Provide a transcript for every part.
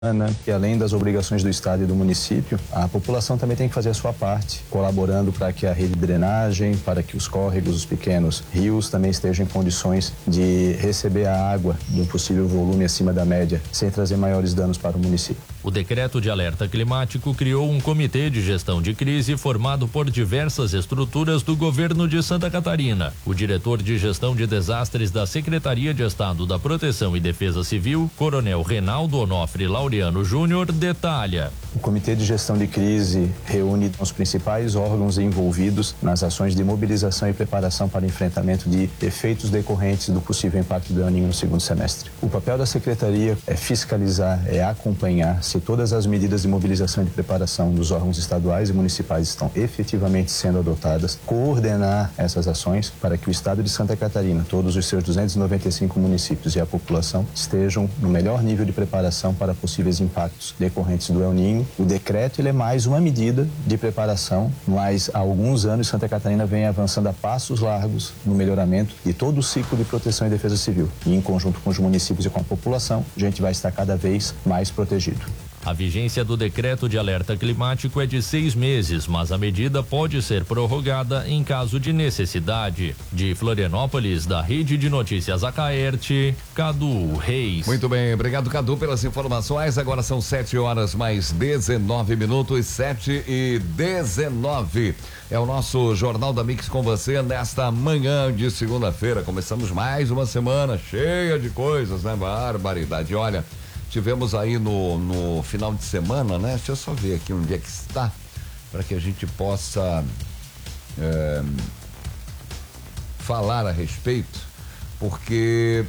E além das obrigações do Estado e do município, a população também tem que fazer a sua parte, colaborando para que a rede de drenagem, para que os córregos, os pequenos rios também estejam em condições de receber a água de um possível volume acima da média, sem trazer maiores danos para o município. O decreto de alerta climático criou um comitê de gestão de crise formado por diversas estruturas do governo de Santa Catarina. O diretor de gestão de desastres da Secretaria de Estado da Proteção e Defesa Civil, Coronel Reinaldo Onofre Laureano Júnior, detalha. O Comitê de Gestão de Crise reúne os principais órgãos envolvidos nas ações de mobilização e preparação para enfrentamento de efeitos decorrentes do possível impacto do El Niño no segundo semestre. O papel da Secretaria é fiscalizar, é acompanhar se todas as medidas de mobilização e de preparação dos órgãos estaduais e municipais estão efetivamente sendo adotadas, coordenar essas ações para que o Estado de Santa Catarina, todos os seus 295 municípios e a população estejam no melhor nível de preparação para possíveis impactos decorrentes do El Niño. O decreto ele é mais uma medida de preparação, mas há alguns anos Santa Catarina vem avançando a passos largos no melhoramento de todo o ciclo de proteção e defesa civil. E em conjunto com os municípios e com a população, a gente vai estar cada vez mais protegido. A vigência do decreto de alerta climático é de 6 meses, mas a medida pode ser prorrogada em caso de necessidade. De Florianópolis, da Rede de Notícias Acaerte, Cadu Reis. Muito bem, obrigado, Cadu, pelas informações. Agora são 7h mais 19 minutos, 7h19. É o nosso Jornal da Mix com você nesta manhã de segunda-feira. Começamos mais uma semana cheia de coisas, né? Barbaridade. Olha, tivemos aí no final de semana, né? Deixa eu só ver aqui onde é que está, para que a gente possa falar a respeito, porque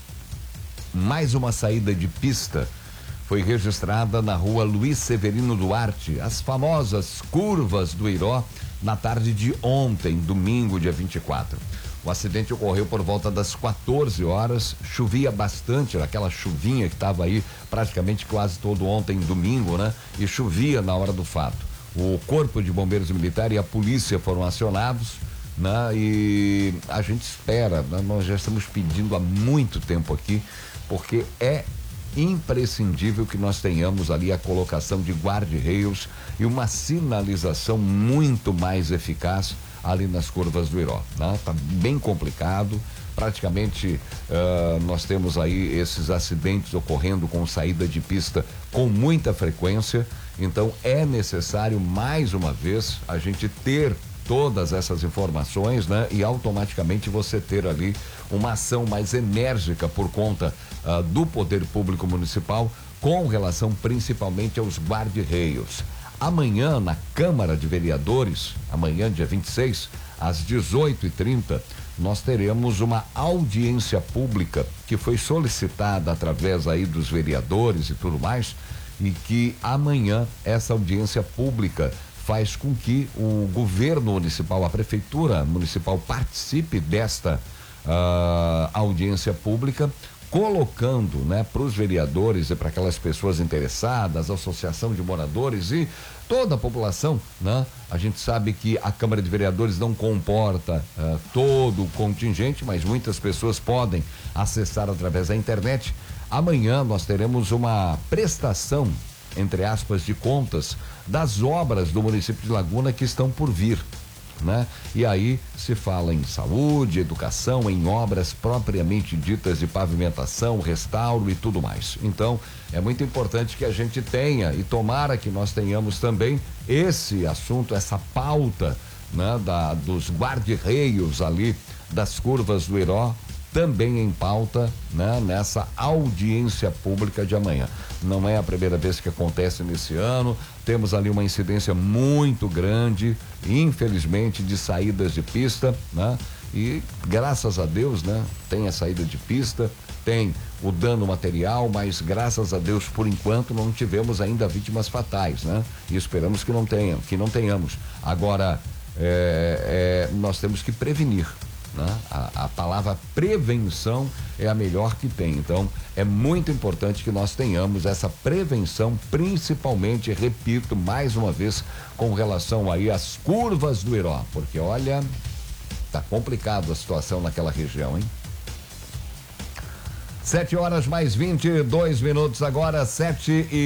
mais uma saída de pista foi registrada na rua Luiz Severino Duarte, as famosas curvas do Iró, na tarde de ontem, domingo, dia 24. O acidente ocorreu por volta das 14 horas, chovia bastante, aquela chuvinha que estava aí praticamente quase todo ontem, domingo, né? E chovia na hora do fato. O Corpo de Bombeiros Militar e a polícia foram acionados, né? E a gente espera, né? Nós já estamos pedindo há muito tempo aqui, porque é imprescindível que nós tenhamos ali a colocação de guarda-reios e uma sinalização muito mais eficaz ali nas curvas do Iró, né? Tá bem complicado, praticamente nós temos aí esses acidentes ocorrendo com saída de pista com muita frequência, então é necessário mais uma vez a gente ter todas essas informações, né? E automaticamente você ter ali uma ação mais enérgica por conta do poder público municipal com relação principalmente aos guarda-reios. Amanhã, na Câmara de Vereadores, amanhã, dia 26, às 18h30, nós teremos uma audiência pública que foi solicitada através aí dos vereadores e tudo mais, e que amanhã essa audiência pública faz com que o governo municipal, a prefeitura municipal participe desta audiência pública, colocando, né, para os vereadores e para aquelas pessoas interessadas, a associação de moradores e toda a população, né? A gente sabe que a Câmara de Vereadores não comporta todo o contingente, mas muitas pessoas podem acessar através da internet. Amanhã nós teremos uma prestação, entre aspas, de contas das obras do município de Laguna que estão por vir, né? E aí se fala em saúde, educação, em obras propriamente ditas de pavimentação, restauro e tudo mais. Então, é muito importante que a gente tenha, e tomara que nós tenhamos também esse assunto, essa pauta, né, dos guarda-reios ali das curvas do Iró, também em pauta, né, nessa audiência pública de amanhã. Não é a primeira vez que acontece nesse ano, temos ali uma incidência muito grande, infelizmente, de saídas de pista, né? E graças a Deus, né, tem a saída de pista, tem o dano material, mas graças a Deus, por enquanto, não tivemos ainda vítimas fatais, né? E esperamos que não tenhamos. Agora, nós temos que prevenir. Né? A palavra prevenção é a melhor que tem, então é muito importante que nós tenhamos essa prevenção, principalmente, repito mais uma vez, com relação aí às curvas do Iró, porque olha, tá complicado a situação naquela região, hein? 7 horas mais 22 minutos agora, 7 e